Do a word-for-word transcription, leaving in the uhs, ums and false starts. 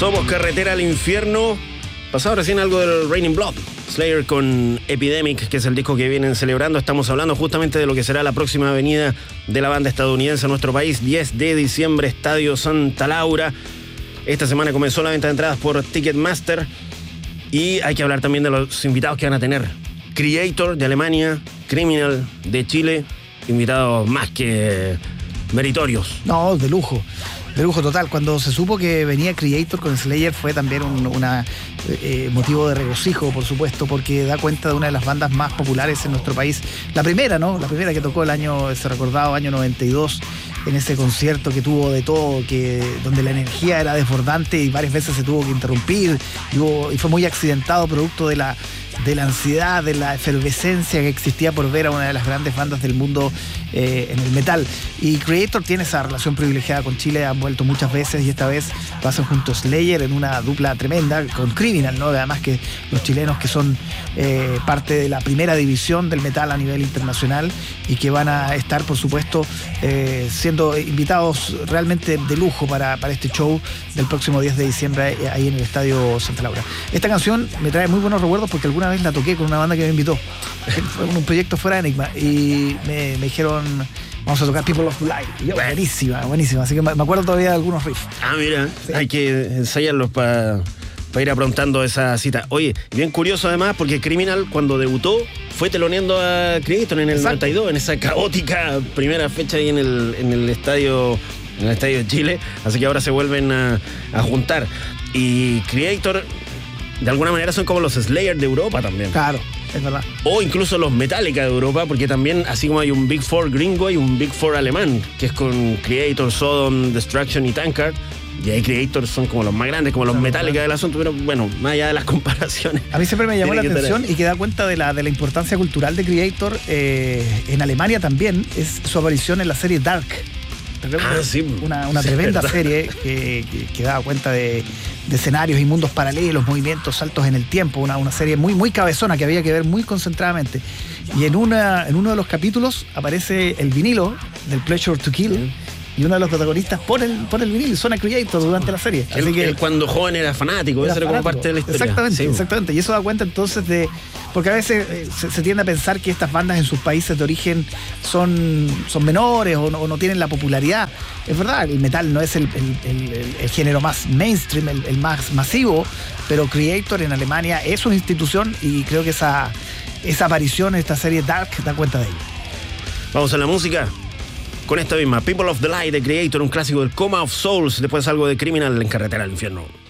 Somos Carretera al Infierno. Pasado recién algo del Raining Blood, Slayer con Epidemic, que es el disco que vienen celebrando. Estamos hablando justamente de lo que será la próxima venida de la banda estadounidense a nuestro país, diez de diciembre, Estadio Santa Laura. Esta semana comenzó la venta de entradas por Ticketmaster. Y hay que hablar también de los invitados que van a tener. Kreator de Alemania, Criminal de Chile, invitados más que meritorios. No, de lujo. De lujo total. Cuando se supo que venía Kreator con Slayer fue también un una, eh, motivo de regocijo, por supuesto, porque da cuenta de una de las bandas más populares en nuestro país. La primera, ¿no? La primera que tocó el año, ese recordado año noventa y dos, en ese concierto que tuvo de todo, que donde la energía era desbordante y varias veces se tuvo que interrumpir y, hubo, y fue muy accidentado producto de la de la ansiedad, de la efervescencia que existía por ver a una de las grandes bandas del mundo eh, en el metal. Y Kreator tiene esa relación privilegiada con Chile, han vuelto muchas veces y esta vez lo hacen junto a Slayer en una dupla tremenda con Criminal, ¿no? Además que los chilenos que son eh, parte de la primera división del metal a nivel internacional y que van a estar, por supuesto, eh, siendo invitados realmente de lujo para, para este show del próximo diez de diciembre ahí en el Estadio Santa Laura. Esta canción me trae muy buenos recuerdos porque alguna vez la toqué con una banda que me invitó. Fue un proyecto fuera de Enigma y me, me dijeron, vamos a tocar People of the Light. Y yo, buenísima, buenísima. Así que me acuerdo todavía de algunos riffs. Ah, mira, sí. Hay que ensayarlos para pa ir aprontando esa cita. Oye, bien curioso además, porque Criminal cuando debutó fue teloneando a Kreator en el Exacto. noventa y dos, en esa caótica primera fecha ahí en el, en el estadio en el estadio de Chile. Así que ahora se vuelven a, a juntar. Y Kreator, de alguna manera, son como los Slayer de Europa también. Claro, es verdad. O incluso los Metallica de Europa, porque también, así como hay un Big Four gringo, hay un Big Four alemán, que es con Kreator, Sodom, Destruction y Tankard. Y ahí Kreator son como los más grandes, como los claro, Metallica claro. del asunto, pero bueno, más allá de las comparaciones. A mí siempre me llamó la atención y que da cuenta de la, de la importancia cultural de Kreator eh, en Alemania también, es su aparición en la serie Dark. Ah, sí. Una, una sí, tremenda verdad. serie que, que, que daba cuenta de, de escenarios y mundos paralelos, movimientos, saltos en el tiempo, una, una serie muy, muy cabezona que había que ver muy concentradamente. Y en, una, en uno de los capítulos aparece el vinilo del Pleasure to Kill. Sí. Y uno de los protagonistas pone el, pone el vinilo y suena Kreator durante la serie. Él, Así que, él cuando joven era fanático, eso era como parte de la historia. Exactamente, sí. exactamente. Y eso da cuenta entonces de... Porque a veces eh, se, se tiende a pensar que estas bandas en sus países de origen son, son menores o no, o no tienen la popularidad. Es verdad, el metal no es el, el, el, el género más mainstream, el, el más masivo, pero Kreator en Alemania es una institución y creo que esa, esa aparición en esta serie Dark da cuenta de ello. Vamos a la música. Con esta misma, People of the Light de Kreator, un clásico del Coma of Souls, después algo de Criminal en Carretera al Infierno.